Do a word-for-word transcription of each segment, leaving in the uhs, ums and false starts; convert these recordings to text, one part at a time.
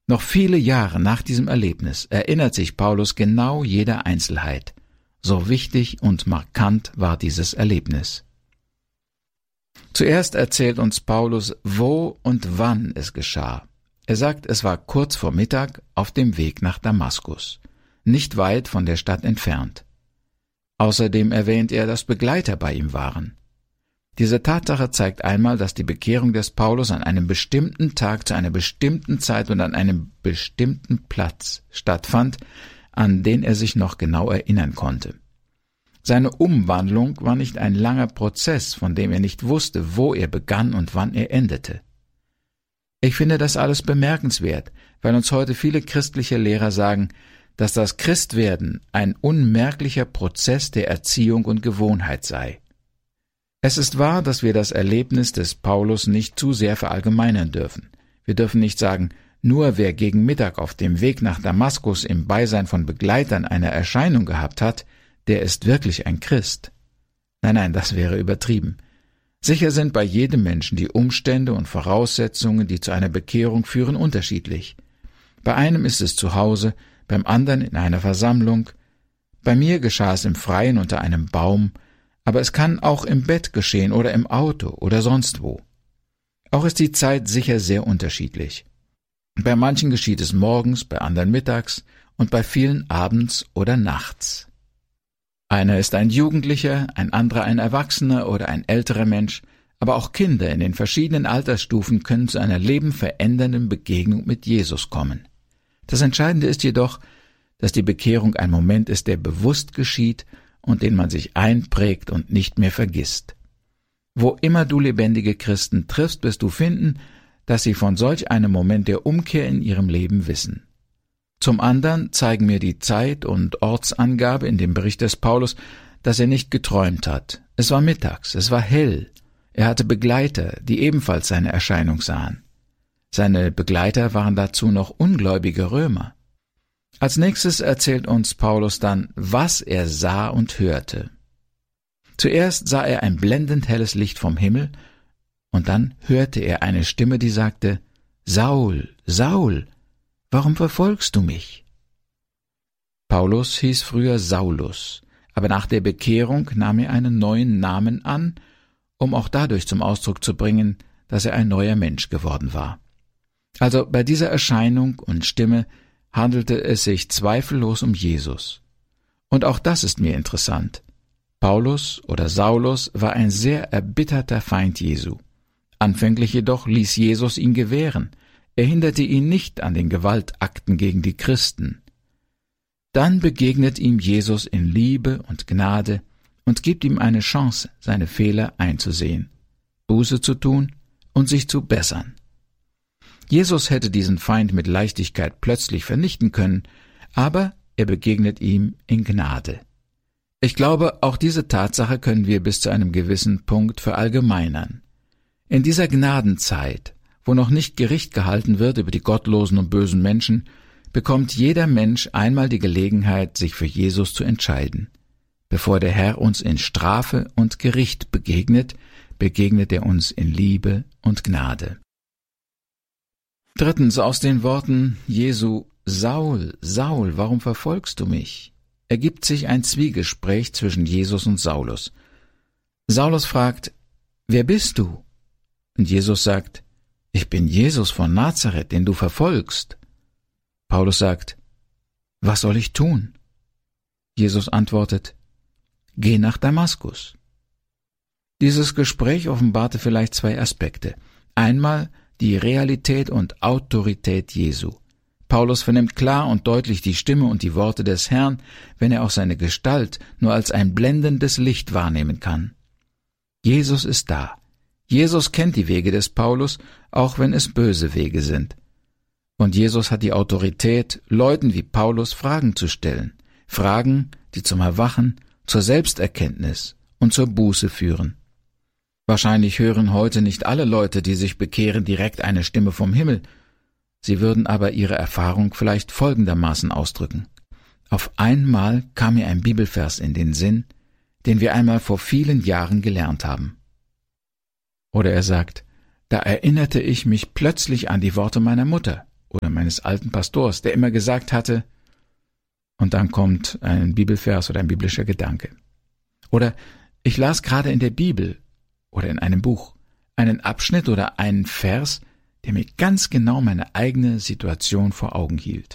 Noch viele Jahre nach diesem Erlebnis erinnert sich Paulus genau jeder Einzelheit. So wichtig und markant war dieses Erlebnis. Zuerst erzählt uns Paulus, wo und wann es geschah. Er sagt, es war kurz vor Mittag auf dem Weg nach Damaskus, nicht weit von der Stadt entfernt. Außerdem erwähnt er, dass Begleiter bei ihm waren. Diese Tatsache zeigt einmal, dass die Bekehrung des Paulus an einem bestimmten Tag, zu einer bestimmten Zeit und an einem bestimmten Platz stattfand, an den er sich noch genau erinnern konnte. Seine Umwandlung war nicht ein langer Prozess, von dem er nicht wusste, wo er begann und wann er endete. Ich finde das alles bemerkenswert, weil uns heute viele christliche Lehrer sagen, dass das Christwerden ein unmerklicher Prozess der Erziehung und Gewohnheit sei. Es ist wahr, dass wir das Erlebnis des Paulus nicht zu sehr verallgemeinern dürfen. Wir dürfen nicht sagen, nur wer gegen Mittag auf dem Weg nach Damaskus im Beisein von Begleitern eine Erscheinung gehabt hat, der ist wirklich ein Christ. Nein, nein, das wäre übertrieben. Sicher sind bei jedem Menschen die Umstände und Voraussetzungen, die zu einer Bekehrung führen, unterschiedlich. Bei einem ist es zu Hause, beim anderen in einer Versammlung. Bei mir geschah es im Freien unter einem Baum, aber es kann auch im Bett geschehen oder im Auto oder sonst wo. Auch ist die Zeit sicher sehr unterschiedlich. Bei manchen geschieht es morgens, bei anderen mittags und bei vielen abends oder nachts. Einer ist ein Jugendlicher, ein anderer ein Erwachsener oder ein älterer Mensch, aber auch Kinder in den verschiedenen Altersstufen können zu einer lebenverändernden Begegnung mit Jesus kommen. Das Entscheidende ist jedoch, dass die Bekehrung ein Moment ist, der bewusst geschieht und den man sich einprägt und nicht mehr vergisst. Wo immer du lebendige Christen triffst, wirst du finden, dass sie von solch einem Moment der Umkehr in ihrem Leben wissen. Zum anderen zeigen mir die Zeit- und Ortsangabe in dem Bericht des Paulus, dass er nicht geträumt hat. Es war mittags, es war hell. Er hatte Begleiter, die ebenfalls seine Erscheinung sahen. Seine Begleiter waren dazu noch ungläubige Römer. Als nächstes erzählt uns Paulus dann, was er sah und hörte. Zuerst sah er ein blendend helles Licht vom Himmel, und dann hörte er eine Stimme, die sagte, »Saul, Saul, warum verfolgst du mich?« Paulus hieß früher Saulus, aber nach der Bekehrung nahm er einen neuen Namen an, um auch dadurch zum Ausdruck zu bringen, dass er ein neuer Mensch geworden war. Also bei dieser Erscheinung und Stimme handelte es sich zweifellos um Jesus. Und auch das ist mir interessant. Paulus oder Saulus war ein sehr erbitterter Feind Jesu. Anfänglich jedoch ließ Jesus ihn gewähren. Er hinderte ihn nicht an den Gewaltakten gegen die Christen. Dann begegnet ihm Jesus in Liebe und Gnade und gibt ihm eine Chance, seine Fehler einzusehen, Buße zu tun und sich zu bessern. Jesus hätte diesen Feind mit Leichtigkeit plötzlich vernichten können, aber er begegnet ihm in Gnade. Ich glaube, auch diese Tatsache können wir bis zu einem gewissen Punkt verallgemeinern. In dieser Gnadenzeit, wo noch nicht Gericht gehalten wird über die gottlosen und bösen Menschen, bekommt jeder Mensch einmal die Gelegenheit, sich für Jesus zu entscheiden. Bevor der Herr uns in Strafe und Gericht begegnet, begegnet er uns in Liebe und Gnade. Drittens, aus den Worten Jesu, »Saul, Saul, warum verfolgst du mich?« ergibt sich ein Zwiegespräch zwischen Jesus und Saulus. Saulus fragt, »Wer bist du?« Und Jesus sagt, »Ich bin Jesus von Nazareth, den du verfolgst.« Paulus sagt, »Was soll ich tun?« Jesus antwortet, »Geh nach Damaskus.« Dieses Gespräch offenbarte vielleicht zwei Aspekte. Einmal die Realität und Autorität Jesu. Paulus vernimmt klar und deutlich die Stimme und die Worte des Herrn, wenn er auch seine Gestalt nur als ein blendendes Licht wahrnehmen kann. Jesus ist da. Jesus kennt die Wege des Paulus, auch wenn es böse Wege sind. Und Jesus hat die Autorität, Leuten wie Paulus Fragen zu stellen. Fragen, die zum Erwachen, zur Selbsterkenntnis und zur Buße führen. Wahrscheinlich hören heute nicht alle Leute, die sich bekehren, direkt eine Stimme vom Himmel. Sie würden aber ihre Erfahrung vielleicht folgendermaßen ausdrücken. Auf einmal kam mir ein Bibelvers in den Sinn, den wir einmal vor vielen Jahren gelernt haben. Oder er sagt, da erinnerte ich mich plötzlich an die Worte meiner Mutter. oder meines alten Pastors, der immer gesagt hatte, und dann kommt ein Bibelvers oder ein biblischer Gedanke. Oder ich las gerade in der Bibel oder in einem Buch einen Abschnitt oder einen Vers, der mir ganz genau meine eigene Situation vor Augen hielt.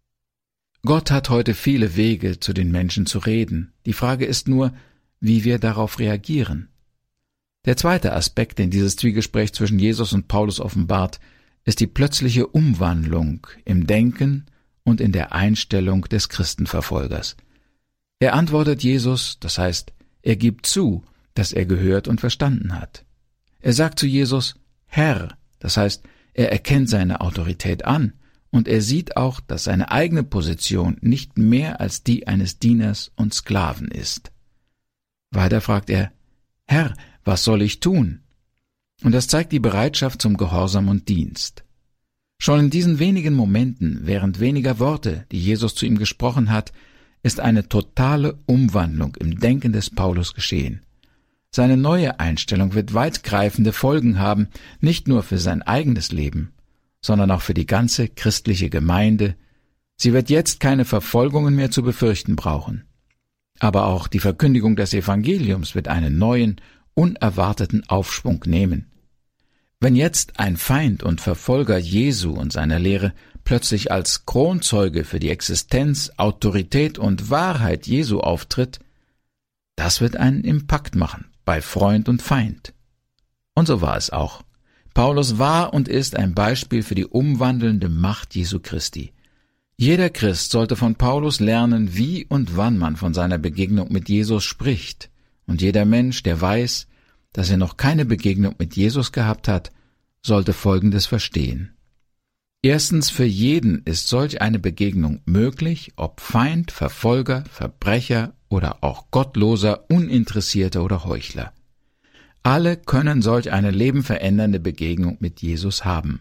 Gott hat heute viele Wege, zu den Menschen zu reden. Die Frage ist nur, wie wir darauf reagieren. Der zweite Aspekt, den dieses Zwiegespräch zwischen Jesus und Paulus offenbart, ist die plötzliche Umwandlung im Denken und in der Einstellung des Christenverfolgers. Er antwortet Jesus, das heißt, er gibt zu, dass er gehört und verstanden hat. Er sagt zu Jesus, Herr, das heißt, er erkennt seine Autorität an und er sieht auch, dass seine eigene Position nicht mehr als die eines Dieners und Sklaven ist. Weiter fragt er, Herr, was soll ich tun? Und das zeigt die Bereitschaft zum Gehorsam und Dienst. Schon in diesen wenigen Momenten, während weniger Worte, die Jesus zu ihm gesprochen hat, ist eine totale Umwandlung im Denken des Paulus geschehen. Seine neue Einstellung wird weitgreifende Folgen haben, nicht nur für sein eigenes Leben, sondern auch für die ganze christliche Gemeinde. Sie wird jetzt keine Verfolgungen mehr zu befürchten brauchen. Aber auch die Verkündigung des Evangeliums wird einen neuen, unerwarteten Aufschwung nehmen. Wenn jetzt ein Feind und Verfolger Jesu und seiner Lehre plötzlich als Kronzeuge für die Existenz, Autorität und Wahrheit Jesu auftritt, das wird einen Impact machen bei Freund und Feind. Und so war es auch. Paulus war und ist ein Beispiel für die umwandelnde Macht Jesu Christi. Jeder Christ sollte von Paulus lernen, wie und wann man von seiner Begegnung mit Jesus spricht. Und jeder Mensch, der weiß, dass er noch keine Begegnung mit Jesus gehabt hat, sollte Folgendes verstehen. Erstens, für jeden ist solch eine Begegnung möglich, ob Feind, Verfolger, Verbrecher oder auch Gottloser, Uninteressierter oder Heuchler. Alle können solch eine lebenverändernde Begegnung mit Jesus haben.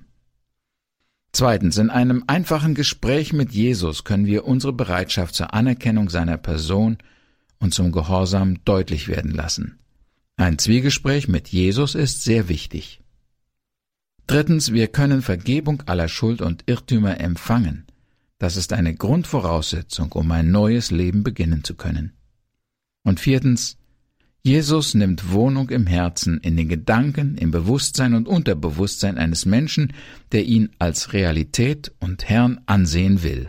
Zweitens, in einem einfachen Gespräch mit Jesus können wir unsere Bereitschaft zur Anerkennung seiner Person und zum Gehorsam deutlich werden lassen. Ein Zwiegespräch mit Jesus ist sehr wichtig. Drittens, wir können Vergebung aller Schuld und Irrtümer empfangen. Das ist eine Grundvoraussetzung, um ein neues Leben beginnen zu können. Und viertens, Jesus nimmt Wohnung im Herzen, in den Gedanken, im Bewusstsein und Unterbewusstsein eines Menschen, der ihn als Realität und Herrn ansehen will.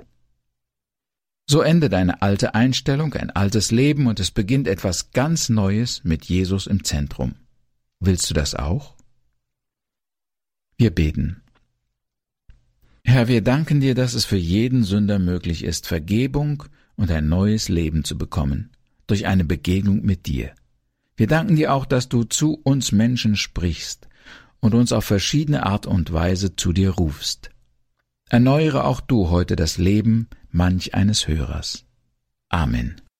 So endet eine alte Einstellung, ein altes Leben und es beginnt etwas ganz Neues mit Jesus im Zentrum. Willst du das auch? Wir beten. Herr, wir danken dir, dass es für jeden Sünder möglich ist, Vergebung und ein neues Leben zu bekommen, durch eine Begegnung mit dir. Wir danken dir auch, dass du zu uns Menschen sprichst und uns auf verschiedene Art und Weise zu dir rufst. Erneuere auch du heute das Leben manch eines Hörers. Amen.